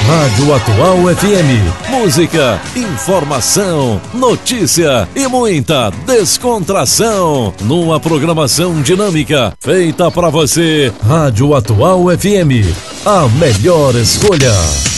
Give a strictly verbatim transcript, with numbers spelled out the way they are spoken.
Rádio Atual F M. Música, informação, notícia e muita descontração. Numa programação dinâmica feita para você. Rádio Atual F M. A melhor escolha.